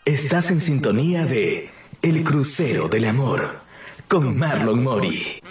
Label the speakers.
Speaker 1: Estás en sintonía de El Crucero del Amor con Marlon Mori.